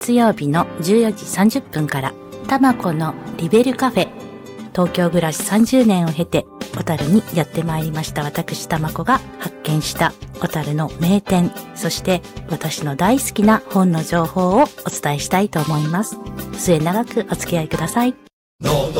月曜日の14時30分から、たまこのリベルカフェ、東京暮らし30年を経て、小樽にやってまいりました私たまこが発見した小樽の名店、そして私の大好きな本の情報をお伝えしたいと思います。末永くお付き合いください。 のど